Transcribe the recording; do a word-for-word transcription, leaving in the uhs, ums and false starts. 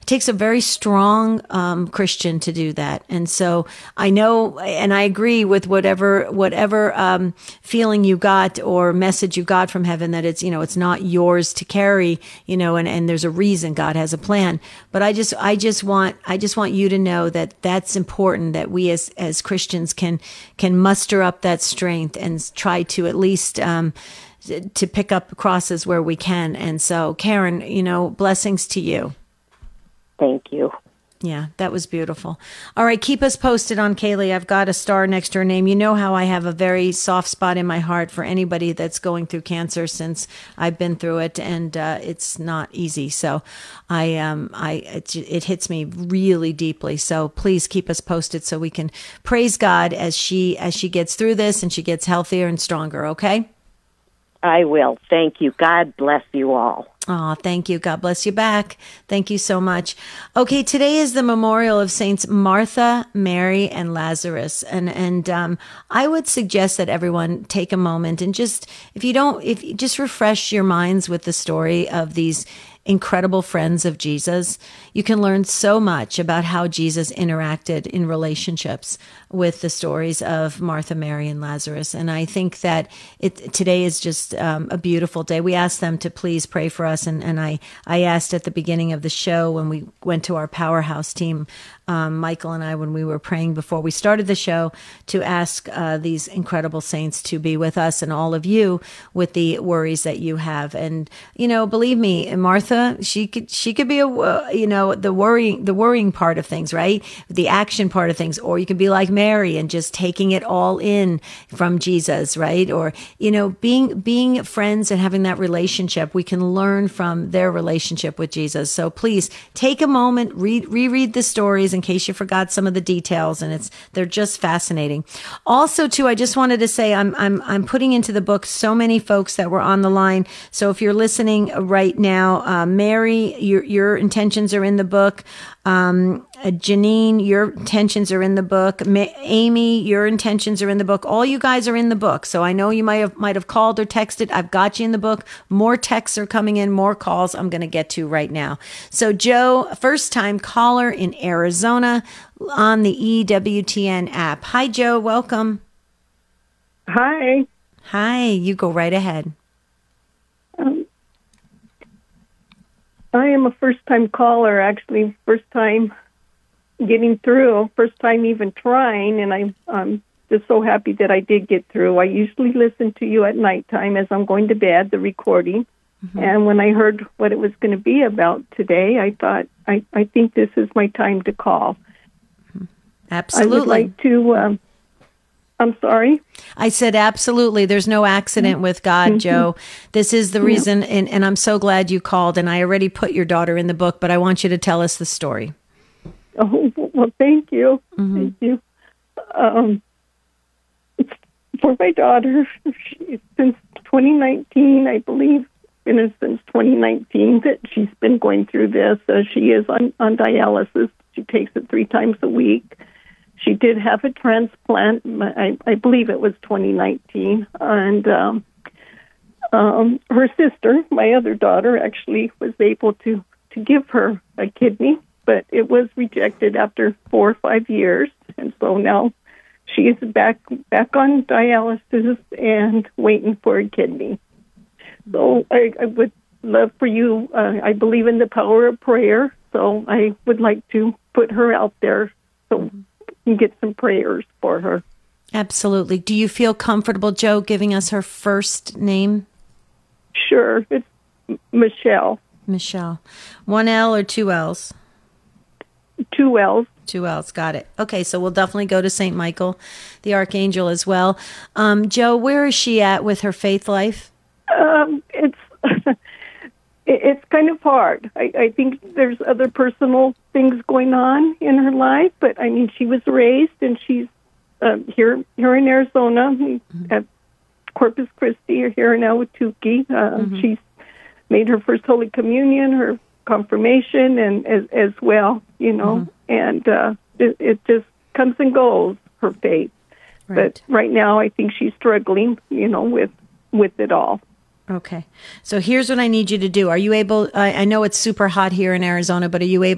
takes a very strong um, Christian to do that. And so I know, and I agree with whatever whatever um, feeling you got or message you got from heaven, that it's, you know, it's not yours to carry, you know, and, and there's a reason. God has a plan. But I just I just want I just want you to know that that's important, that we as as Christians can can muster up that strength and try to at least um, to pick up crosses where we can. And so, Karen, you know, blessings to you. Thank you. Yeah, that was beautiful. All right, keep us posted on Kaylee. I've got a star next to her name. You know how I have a very soft spot in my heart for anybody that's going through cancer, since I've been through it, and uh, it's not easy. So I, um, I, it, it hits me really deeply. So please keep us posted so we can praise God as she as she gets through this and she gets healthier and stronger. Okay. I will. Thank you. God bless you all. Oh, thank you. God bless you back. Thank you so much. Okay, today is the memorial of Saints Martha, Mary, and Lazarus. And and um, I would suggest that everyone take a moment and just, if you don't, if you just refresh your minds with the story of these incredible friends of Jesus. You can learn so much about how Jesus interacted in relationships with the stories of Martha, Mary, and Lazarus. And I think that it today is just um, a beautiful day. We asked them to please pray for us. And, and I, I asked at the beginning of the show when we went to our powerhouse team, um, Michael and I, when we were praying before we started the show, to ask uh, these incredible saints to be with us and all of you with the worries that you have. And, you know, believe me, Martha, she could, she could be a, uh, you know, the worrying, the worrying part of things, right? The action part of things. Or you could be like Mary and just taking it all in from Jesus, right? Or, you know, being, being friends and having that relationship, we can learn from their relationship with Jesus. So please take a moment, read, reread the stories in case you forgot some of the details. And it's, they're just fascinating. Also too, I just wanted to say, I'm, I'm, I'm putting into the book so many folks that were on the line. So if you're listening right now, uh, Mary, your, your intentions are in the book. Um, uh, Janine, your intentions are in the book. Ma- Amy, your intentions are in the book. All you guys are in the book. So I know you might have, might have called or texted. I've got you in the book. More texts are coming in, more calls I'm going to get to right now. So Joe, first time caller in Arizona on the E W T N app. Hi, Joe. Welcome. Hi. Hi. You go right ahead. Um, I am a first-time caller, actually, first time getting through, first time even trying, and I'm um, just so happy that I did get through. I usually listen to you at nighttime as I'm going to bed, the recording, mm-hmm. and when I heard what it was going to be about today, I thought, I, I think this is my time to call. Absolutely. I would like to... Um, I'm sorry? I said absolutely. There's no accident with God, mm-hmm. Joe. This is the reason, and, and I'm so glad you called, and I already put your daughter in the book, but I want you to tell us the story. Oh, well, thank you. Mm-hmm. Thank you. Um, for my daughter, she, since twenty nineteen, I believe, been since twenty nineteen that she's been going through this. Uh, she is on, on dialysis. She takes it three times a week. She did have a transplant. I, I believe it was twenty nineteen. And um, um, her sister, my other daughter, actually was able to, to give her a kidney, but it was rejected after four or five years. And so now she is back back on dialysis and waiting for a kidney. So I, I would love for you, uh, I believe in the power of prayer, so I would like to put her out there so and get some prayers for her. Absolutely. Do you feel comfortable, Joe, giving us her first name? Sure. It's Michelle. Michelle. One L or two L's? Two L's. Two L's. Got it. Okay, so we'll definitely go to Saint Michael, the Archangel, as well. Um, Joe, where is she at with her faith life? Um, it's it's kind of hard. I, I think there's other personal things going on in her life, but I mean, she was raised and she's uh, here here in Arizona mm-hmm. at Corpus Christi or here in Ahwatukee. Uh, mm-hmm. She's made her first Holy Communion, her confirmation, and as, as well, you know, mm-hmm. and uh, it, it just comes and goes, her faith. Right. But right now, I think she's struggling, you know, with with it all. Okay. So here's what I need you to do. Are you able, I, I know it's super hot here in Arizona, but are you able